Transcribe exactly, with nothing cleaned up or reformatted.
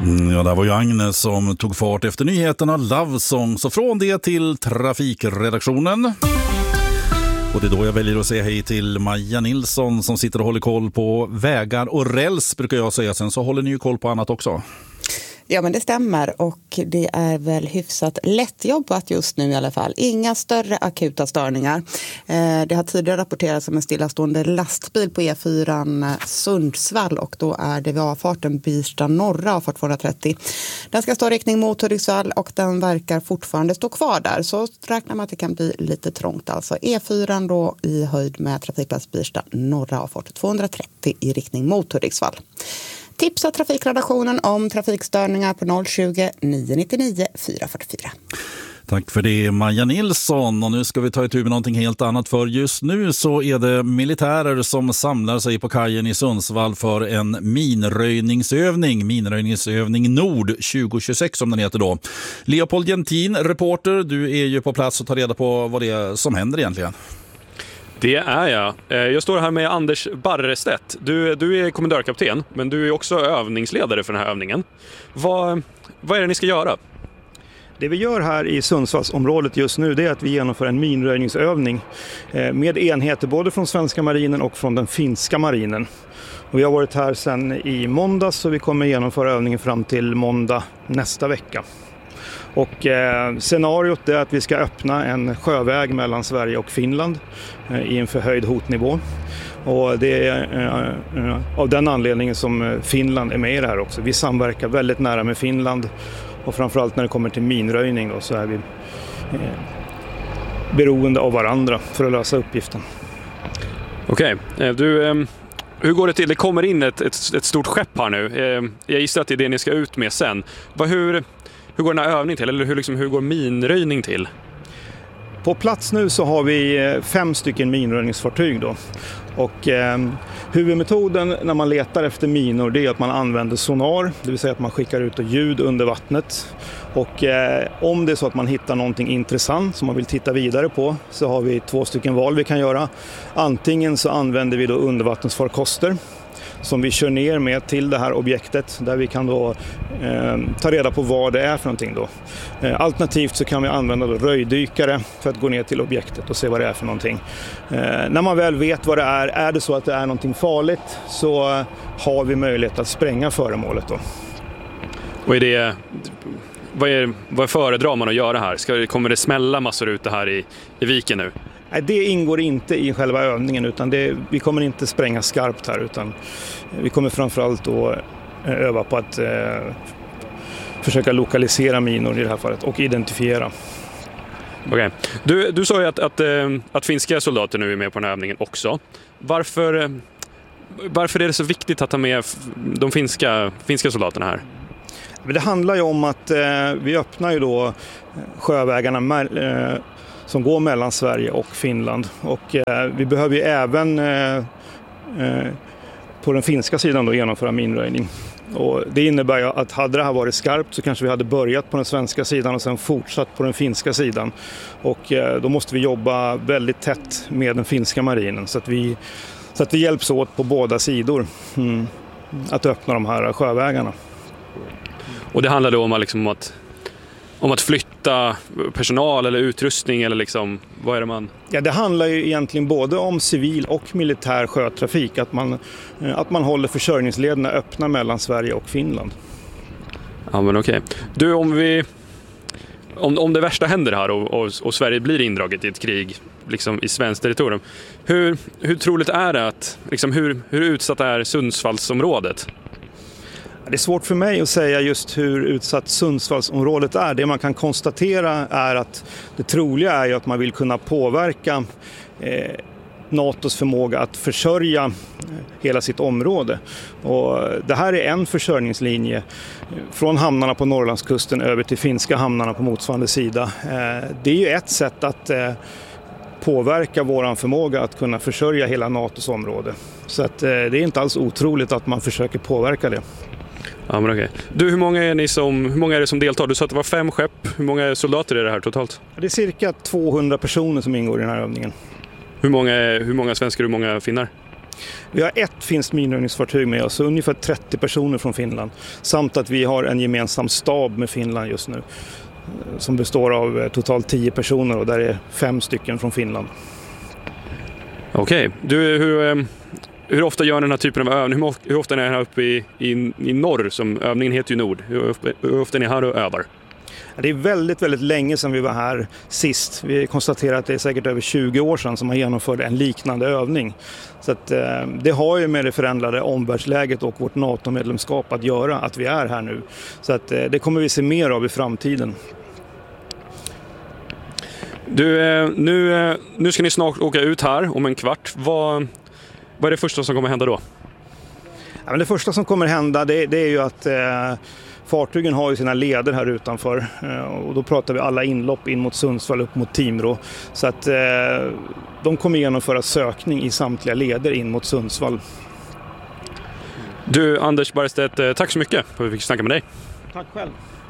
Ja, det var ju Agnes som tog fart efter nyheterna Love Song. Så från det till trafikredaktionen. Och det är då jag väljer att säga hej till Maja Nilsson som sitter och håller koll på vägar och räls, brukar jag säga. Sen så håller ni ju koll på annat också. Ja, men det stämmer, och det är väl hyfsat lättjobbat just nu i alla fall. Inga större akuta störningar. Eh, det har tidigare rapporterats om en stillastående lastbil på E fyra Sundsvall, och då är det vid avfarten Birsta norra avfart tvåhundratrettio. Den ska stå i riktning mot Hudiksvall och den verkar fortfarande stå kvar där. Så räknar man att det kan bli lite trångt. Alltså E fyra då i höjd med trafikplats Birsta norra avfart tvåhundratrettio i riktning mot Hudiksvall. Tipsa trafikredaktionen om trafikstörningar på noll tjugo, nio nio nio, fyra fyra fyra. Tack för det, Maja Nilsson. Och nu ska vi ta itu med någonting helt annat, för just nu så är det militärer som samlar sig på kajen i Sundsvall för en minröjningsövning. Minröjningsövning Nord tjugo tjugosex som den heter då. Leopold Gentin, reporter, du är ju på plats och tar reda på vad det är som händer egentligen. Det är jag. Jag står här med Anders Barrestedt. Du, du är kommendörkapten, men du är också övningsledare för den här övningen. Vad, vad är det ni ska göra? Det vi gör här i Sundsvallsområdet just nu, det är att vi genomför en minröjningsövning med enheter både från svenska marinen och från den finska marinen. Och vi har varit här sedan i måndags, så vi kommer genomföra övningen fram till måndag nästa vecka. Och eh, scenariot är att vi ska öppna en sjöväg mellan Sverige och Finland eh, i en förhöjd hotnivå. Och det är eh, eh, av den anledningen som Finland är med i det här också. Vi samverkar väldigt nära med Finland, och framförallt när det kommer till minröjning då, så är vi eh, beroende av varandra för att lösa uppgiften. Okej, okay. du... Eh... Hur går det till? Det kommer in ett, ett, ett stort skepp här nu. Jag gissar att det är det ni ska ut med sen. Hur, hur går den här övningen till? Eller hur, liksom, hur går minröjning till? På plats nu så har vi fem stycken minröjningsfartyg då. Och eh, huvudmetoden när man letar efter minor, det är att man använder sonar. Det vill säga att man skickar ut ljud under vattnet. Och eh, om det är så att man hittar någonting intressant som man vill titta vidare på, så har vi två stycken val vi kan göra. Antingen så använder vi då undervattensfarkoster som vi kör ner med till det här objektet, där vi kan då eh, ta reda på vad det är för någonting då. Eh, alternativt så kan vi använda då röjdykare för att gå ner till objektet och se vad det är för någonting. Eh, när man väl vet vad det är, är det så att det är någonting farligt, så eh, har vi möjlighet att spränga föremålet då. Och är det, vad, är, vad föredrar man att göra här? Ska, kommer det smälla massor ute här i, i viken nu? Nej, det ingår inte i själva övningen, utan det, vi kommer inte spränga skarpt här, utan vi kommer framförallt då öva på att eh, försöka lokalisera minor i det här fallet och identifiera. Okej. Okay. Du, du sa ju att, att, att finska soldater nu är med på den här övningen också. Varför, varför är det så viktigt att ta med de finska, finska soldaterna här? Det handlar ju om att eh, vi öppnar ju då sjövägarna eh, som går mellan Sverige och Finland. Och eh, vi behöver ju även eh, eh, på den finska sidan då genomföra minröjning. Och det innebär ju att hade det här varit skarpt så kanske vi hade börjat på den svenska sidan och sen fortsatt på den finska sidan. Och eh, då måste vi jobba väldigt tätt med den finska marinen, så att vi, så att vi hjälps åt på båda sidor mm, att öppna de här sjövägarna. Och det handlar då om, liksom att, om att flytta personal eller utrustning, eller liksom, vad är det man... Ja, det handlar ju egentligen både om civil och militär sjötrafik, att man, att man håller försörjningslederna öppna mellan Sverige och Finland. Ja, men okej. Du, om vi... Om, om det värsta händer här och, och, och Sverige blir indraget i ett krig liksom i svenskt territorium, hur, hur troligt är det att... Liksom, hur, hur utsatt är Sundsvallsområdet? Det är svårt för mig att säga just hur utsatt Sundsvallsområdet är. Det man kan konstatera är att det troliga är ju att man vill kunna påverka eh, NATOs förmåga att försörja hela sitt område. Och det här är en försörjningslinje från hamnarna på Norrlandskusten över till finska hamnarna på motsvarande sida. Eh, det är ju ett sätt att eh, påverka våran förmåga att kunna försörja hela NATOs område. Så att, eh, det är inte alls otroligt att man försöker påverka det. Ja, men okej. Du, hur många är ni som, hur många är det som deltar? Du sa att det var fem skepp. Hur många soldater är det här totalt? Det är cirka tvåhundra personer som ingår i den här övningen. Hur många, hur många svenskar och hur många finnar? Vi har ett finskt minröjningsfartyg med oss, ungefär trettio personer från Finland. Samt att vi har en gemensam stab med Finland just nu som består av totalt tio personer och där är fem stycken från Finland. Okej, du, hur, hur ofta gör den här typen av övning? Hur, hur ofta är ni här uppe i, i, i norr, som övningen heter ju Nord? Hur, hur ofta är ni här och övar? Det är väldigt, väldigt länge sedan vi var här sist. Vi konstaterar att det är säkert över tjugo år sedan som man genomförde en liknande övning. Så att, eh, det har ju med det förändrade omvärldsläget och vårt NATO-medlemskap att göra att vi är här nu. Så att, eh, det kommer vi se mer av i framtiden. Du, eh, nu, eh, nu ska ni snart åka ut här om en kvart. Vad, vad är det första som kommer hända då? Ja, men det första som kommer hända det, det är ju att eh, fartygen har ju sina leder här utanför och då pratar vi alla inlopp in mot Sundsvall upp mot Timrå. Så att eh, de kommer genomföra sökning i samtliga leder in mot Sundsvall. Du, Anders Bergstedt, tack så mycket för att vi fick snacka med dig. Tack själv.